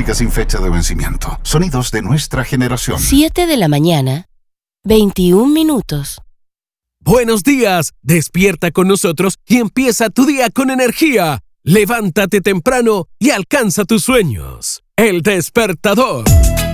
música sin fecha de vencimiento. Sonidos de nuestra generación. 7 de la mañana, 21 minutos. Buenos días, despierta con nosotros y empieza tu día con energía. Levántate temprano y alcanza tus sueños. El Despertador.